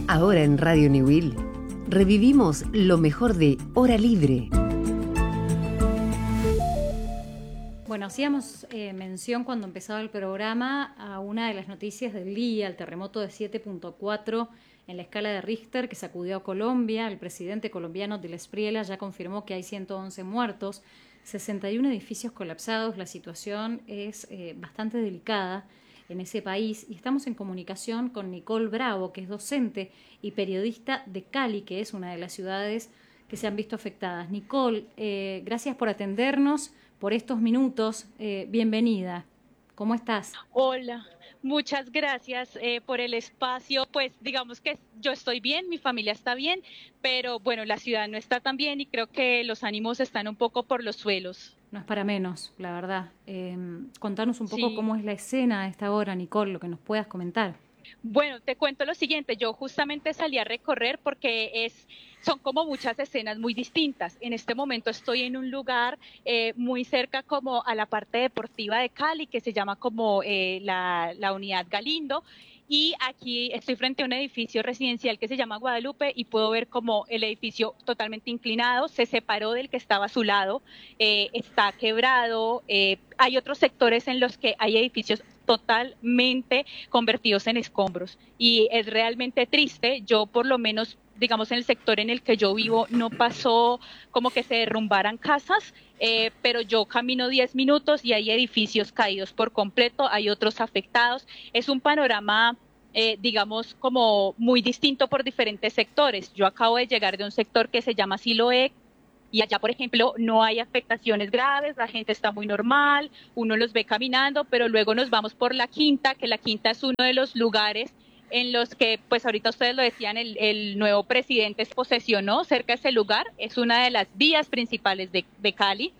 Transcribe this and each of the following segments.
Ahora en Radio Newell revivimos lo mejor de Hora Libre. Bueno, hacíamos mención cuando empezaba el programa a una de las noticias del día, el terremoto de 7.4 en la escala de Richter que sacudió a Colombia. El presidente colombiano Del Espriella ya confirmó que hay 111 muertos, 61 edificios colapsados. La situación es bastante delicada en ese país y estamos en comunicación con Nicole Bravo, que es docente y periodista de Cali, que es una de las ciudades que se han visto afectadas. Nicole, gracias por atendernos, por estos minutos. Bienvenida. ¿Cómo estás? Hola, muchas gracias por el espacio. Pues digamos que yo estoy bien, mi familia está bien, pero bueno, la ciudad no está tan bien y creo que los ánimos están un poco por los suelos. No es para menos, la verdad. Contanos un poco Sí. cómo es la escena a esta hora, Nicole, lo que nos puedas comentar. Bueno, te cuento lo siguiente, yo justamente salí a recorrer porque son como muchas escenas muy distintas. En este momento estoy en un lugar muy cerca como a la parte deportiva de Cali, que se llama como la Unidad Galindo, y aquí estoy frente a un edificio residencial que se llama Guadalupe y puedo ver como el edificio totalmente inclinado, se separó del que estaba a su lado, está quebrado, hay otros sectores en los que hay edificios totalmente convertidos en escombros y es realmente triste. Yo por lo menos, digamos, en el sector en el que yo vivo no pasó como que se derrumbaran casas, pero yo camino 10 minutos y hay edificios caídos por completo, hay otros afectados. Es un panorama digamos como muy distinto por diferentes sectores. Yo acabo de llegar de un sector que se llama Siloé, y allá, por ejemplo, no hay afectaciones graves, la gente está muy normal, uno los ve caminando, pero luego nos vamos por La Quinta, que La Quinta es uno de los lugares en los que, pues ahorita ustedes lo decían, el nuevo presidente se posesionó cerca de ese lugar, es una de las vías principales de Cali,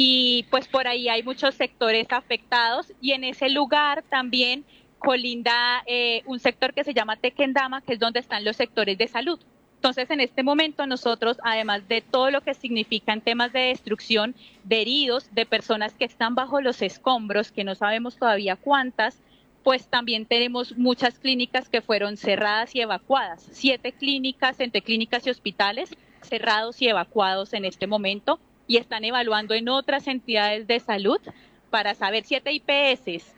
y pues por ahí hay muchos sectores afectados, y en ese lugar también colinda un sector que se llama Tequendama, que es donde están los sectores de salud. Entonces, en este momento nosotros, además de todo lo que significa en temas de destrucción, de heridos, de personas que están bajo los escombros, que no sabemos todavía cuántas, pues también tenemos muchas clínicas que fueron cerradas y evacuadas. 7 clínicas, entre clínicas y hospitales, cerrados y evacuados en este momento, y están evaluando en otras entidades de salud para saber 7 IPS,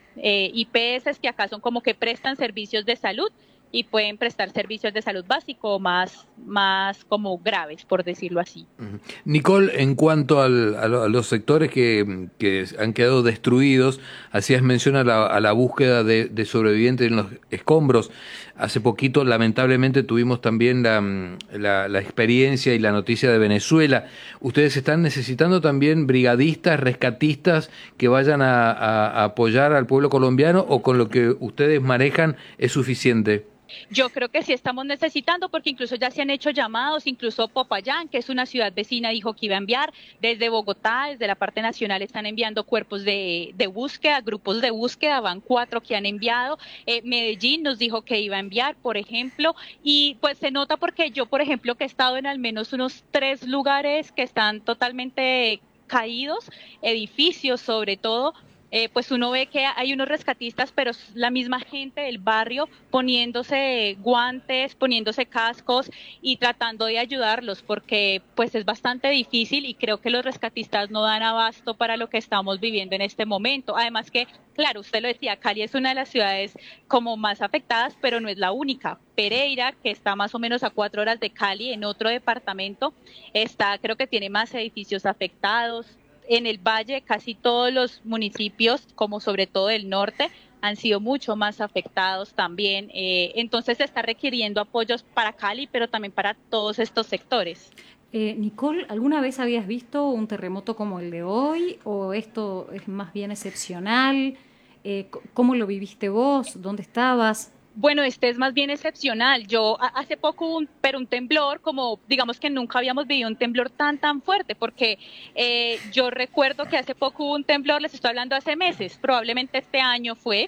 IPS que acá son como que prestan servicios de salud, y pueden prestar servicios de salud básico más como graves, por decirlo así. Nicole, en cuanto a los sectores que han quedado destruidos, hacías mención a la búsqueda de sobrevivientes en los escombros. Hace poquito, lamentablemente, tuvimos también la experiencia y la noticia de Venezuela. ¿Ustedes están necesitando también brigadistas, rescatistas que vayan a apoyar al pueblo colombiano, o con lo que ustedes manejan es suficiente? Yo creo que sí estamos necesitando, porque incluso ya se han hecho llamados, incluso Popayán, que es una ciudad vecina, dijo que iba a enviar. Desde Bogotá, desde la parte nacional, están enviando cuerpos de búsqueda, grupos de búsqueda, van 4 que han enviado. Medellín nos dijo que iba a enviar, por ejemplo, y pues se nota porque yo, por ejemplo, que he estado en al menos unos 3 lugares que están totalmente caídos, edificios sobre todo, pues uno ve que hay unos rescatistas, pero es la misma gente del barrio poniéndose guantes, poniéndose cascos y tratando de ayudarlos, porque pues es bastante difícil y creo que los rescatistas no dan abasto para lo que estamos viviendo en este momento. Además que, claro, usted lo decía, Cali es una de las ciudades como más afectadas, pero no es la única. Pereira, que está más o menos a 4 horas de Cali, en otro departamento, creo que tiene más edificios afectados. En el valle, casi todos los municipios, como sobre todo el norte, han sido mucho más afectados también. Entonces se está requiriendo apoyos para Cali, pero también para todos estos sectores. Nicole, ¿alguna vez habías visto un terremoto como el de hoy, o esto es más bien excepcional? ¿Cómo lo viviste vos? ¿Dónde estabas? Bueno, este es más bien excepcional. Yo hace poco hubo un temblor, como digamos que nunca habíamos vivido un temblor tan fuerte, porque yo recuerdo que hace poco hubo un temblor, les estoy hablando hace meses, probablemente este año fue,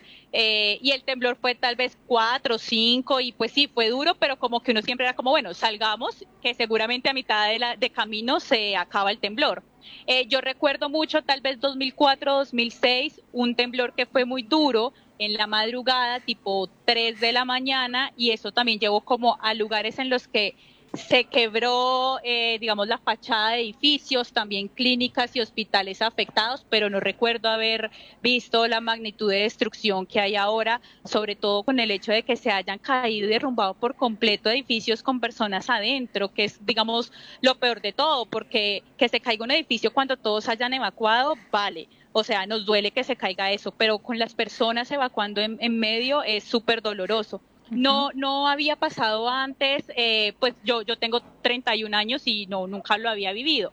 y el temblor fue tal vez 4, 5, y pues sí, fue duro, pero como que uno siempre era como, bueno, salgamos, que seguramente a mitad de camino se acaba el temblor. Yo recuerdo mucho, tal vez 2004, 2006, un temblor que fue muy duro en la madrugada, tipo 3 de la mañana, y eso también llevó como a lugares en los que se quebró, digamos, la fachada de edificios, también clínicas y hospitales afectados, pero no recuerdo haber visto la magnitud de destrucción que hay ahora, sobre todo con el hecho de que se hayan caído y derrumbado por completo edificios con personas adentro, que es, digamos, lo peor de todo, porque que se caiga un edificio cuando todos hayan evacuado, vale. O sea, nos duele que se caiga eso, pero con las personas evacuando en medio es súper doloroso. No había pasado antes, pues yo tengo 31 años y no, nunca lo había vivido.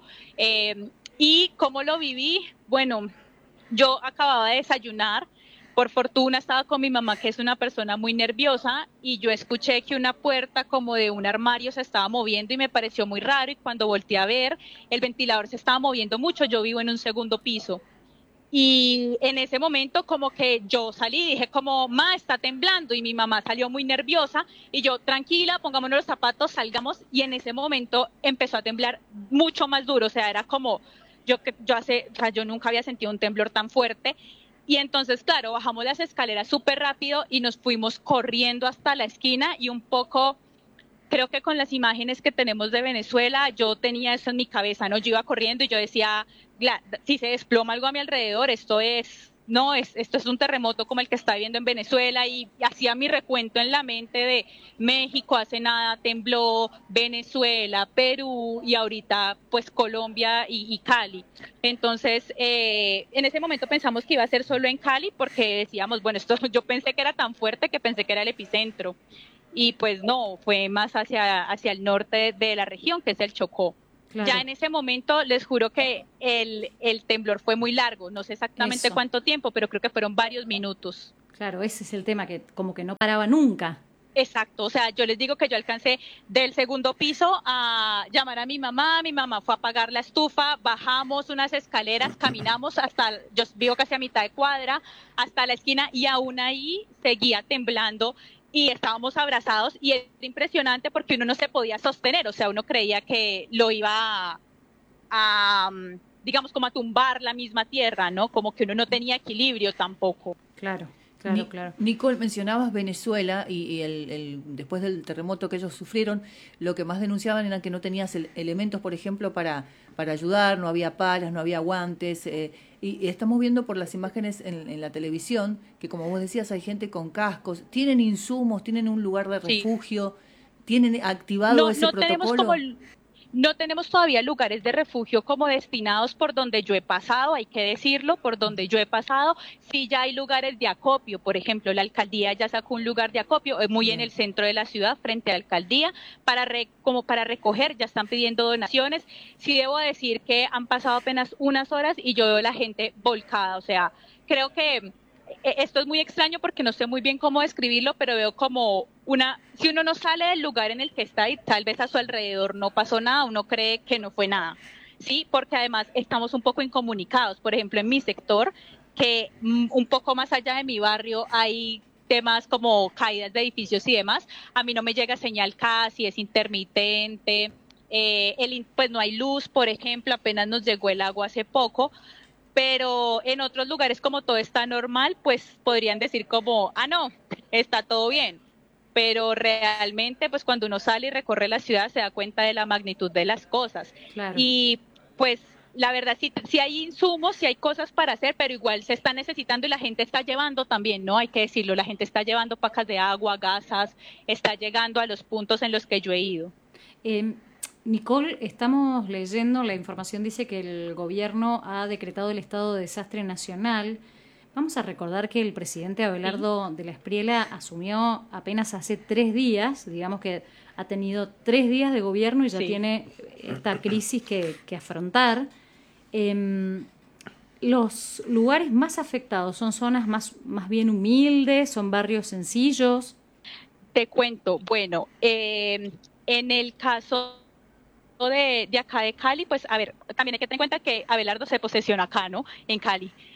¿Y cómo lo viví? Bueno, yo acababa de desayunar, por fortuna estaba con mi mamá, que es una persona muy nerviosa, y yo escuché que una puerta como de un armario se estaba moviendo y me pareció muy raro, y cuando volteé a ver, el ventilador se estaba moviendo mucho, yo vivo en un segundo piso. Y en ese momento como que yo salí y dije como, ma, está temblando, y mi mamá salió muy nerviosa y yo, tranquila, pongámonos los zapatos, salgamos, y en ese momento empezó a temblar mucho más duro, o sea, era como, yo nunca había sentido un temblor tan fuerte, y entonces, claro, bajamos las escaleras súper rápido y nos fuimos corriendo hasta la esquina y un poco... Creo que con las imágenes que tenemos de Venezuela, yo tenía eso en mi cabeza, ¿no? Yo iba corriendo y yo decía, si se desploma algo a mi alrededor, esto es un terremoto como el que está viviendo en Venezuela, y hacía mi recuento en la mente de México hace nada tembló, Venezuela, Perú y ahorita pues Colombia y Cali. Entonces, en ese momento pensamos que iba a ser solo en Cali porque decíamos, bueno, yo pensé que era tan fuerte que pensé que era el epicentro. Y pues no, fue más hacia el norte de la región, que es el Chocó. Claro. Ya en ese momento les juro que el temblor fue muy largo, no sé exactamente cuánto tiempo, pero creo que fueron varios minutos. Claro, ese es el tema, que como que no paraba nunca. Exacto, o sea, yo les digo que yo alcancé del segundo piso a llamar a mi mamá fue a apagar la estufa, bajamos unas escaleras, caminamos yo vivo casi a mitad de cuadra, hasta la esquina, y aún ahí seguía temblando. Y estábamos abrazados y es impresionante porque uno no se podía sostener, o sea, uno creía que lo iba digamos, como a tumbar la misma tierra, ¿no? Como que uno no tenía equilibrio tampoco. Claro. Claro. Nicole, mencionabas Venezuela y después del terremoto que ellos sufrieron, lo que más denunciaban era que no tenías elementos, por ejemplo, para ayudar, no había palas, no había guantes, y estamos viendo por las imágenes en la televisión que, como vos decías, hay gente con cascos, tienen insumos, tienen un lugar de refugio, tienen activado ese protocolo. No tenemos todavía lugares de refugio como destinados por donde yo he pasado, hay que decirlo, por donde yo he pasado. Sí, ya hay lugares de acopio, por ejemplo, la alcaldía ya sacó un lugar de acopio, muy en el centro de la ciudad, frente a la alcaldía, como para recoger, ya están pidiendo donaciones. Sí debo decir que han pasado apenas unas horas y yo veo a la gente volcada, o sea, creo que esto es muy extraño porque no sé muy bien cómo describirlo, pero veo como si uno no sale del lugar en el que está y tal vez a su alrededor no pasó nada, uno cree que no fue nada, ¿sí? Porque además estamos un poco incomunicados. Por ejemplo, en mi sector, que un poco más allá de mi barrio hay temas como caídas de edificios y demás, a mí no me llega señal casi, es intermitente, pues no hay luz, por ejemplo, apenas nos llegó el agua hace poco, pero en otros lugares como todo está normal, pues podrían decir como, no, está todo bien, pero realmente pues cuando uno sale y recorre la ciudad se da cuenta de la magnitud de las cosas. Claro. Y pues la verdad sí hay insumos, sí hay cosas para hacer, pero igual se está necesitando y la gente está llevando también, ¿no? Hay que decirlo, la gente está llevando pacas de agua, gasas, está llegando a los puntos en los que yo he ido. Nicole, estamos leyendo, la información dice que el gobierno ha decretado el estado de desastre nacional. Vamos a recordar que el presidente Abelardo de la Espriella asumió apenas hace 3 días, digamos que ha tenido 3 días de gobierno y ya tiene esta crisis que afrontar. Los lugares más afectados son zonas más bien humildes, son barrios sencillos. Te cuento, bueno, en el caso de acá de Cali, pues a ver, también hay que tener en cuenta que Abelardo se posesionó acá, ¿no? En Cali.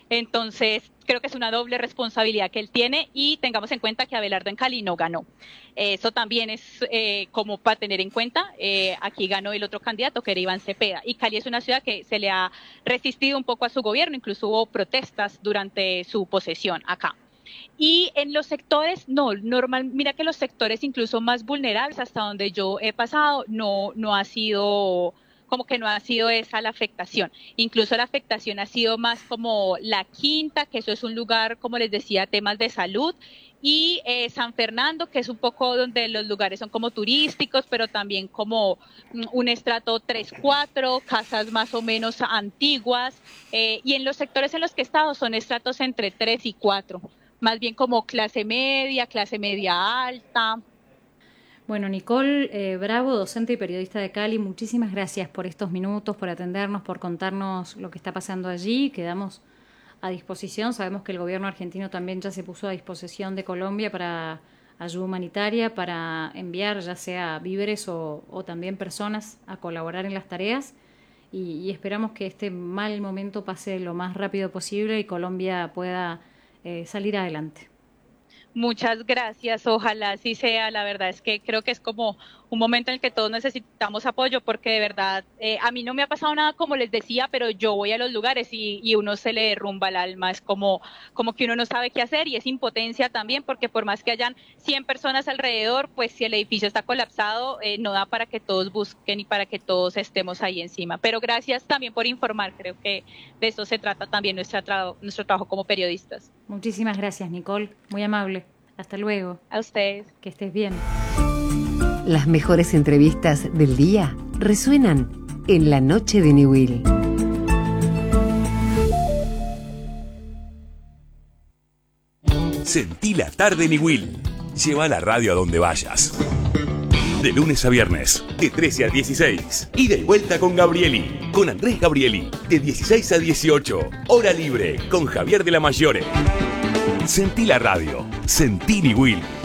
Entonces, creo que es una doble responsabilidad que él tiene y tengamos en cuenta que Abelardo en Cali no ganó. Eso también es como para tener en cuenta. Aquí ganó el otro candidato, que era Iván Cepeda. Y Cali es una ciudad que se le ha resistido un poco a su gobierno, incluso hubo protestas durante su posesión acá. Y en los sectores, mira que los sectores incluso más vulnerables, hasta donde yo he pasado, no ha sido, como que no ha sido esa la afectación. Incluso la afectación ha sido más como La Quinta, que eso es un lugar, como les decía, temas de salud, y San Fernando, que es un poco donde los lugares son como turísticos, pero también como un estrato 3-4, casas más o menos antiguas, y en los sectores en los que he estado son estratos entre 3 y 4. Más bien como clase media alta. Bueno, Nicole Bravo, docente y periodista de Cali, muchísimas gracias por estos minutos, por atendernos, por contarnos lo que está pasando allí. Quedamos a disposición. Sabemos que el gobierno argentino también ya se puso a disposición de Colombia para ayuda humanitaria, para enviar ya sea víveres o también personas a colaborar en las tareas. Y esperamos que este mal momento pase lo más rápido posible y Colombia pueda salir adelante. Muchas gracias, ojalá así sea. La verdad es que creo que es como un momento en el que todos necesitamos apoyo, porque de verdad a mí no me ha pasado nada, como les decía, pero yo voy a los lugares y uno se le derrumba el alma, es como que uno no sabe qué hacer, y es impotencia también, porque por más que hayan 100 personas alrededor, pues si el edificio está colapsado, no da para que todos busquen y para que todos estemos ahí encima. Pero gracias también por informar, creo que de eso se trata también nuestro trabajo como periodistas. Muchísimas gracias, Nicole, muy amable. Hasta luego. A ustedes. Que estés bien. Las mejores entrevistas del día resuenan en la noche de Newell. Sentí la tarde Newell. Lleva la radio a donde vayas. De lunes a viernes, de 13 a 16. Ida y vuelta con Gabrieli. Con Andrés Gabrieli. De 16 a 18. Hora libre con Javier de la Mayore. Sentí la radio. Sentí Newell.